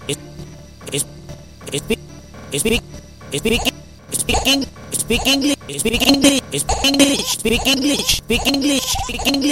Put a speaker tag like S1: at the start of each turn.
S1: Speak speak speak English, speak English, speak English, speak English, speak English, speak English, speak English.